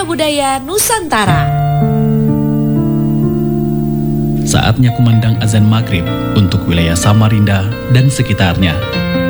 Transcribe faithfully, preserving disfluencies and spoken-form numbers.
Suara Budaya Nusantara. Saatnya kumandang azan maghrib untuk wilayah Samarinda dan sekitarnya.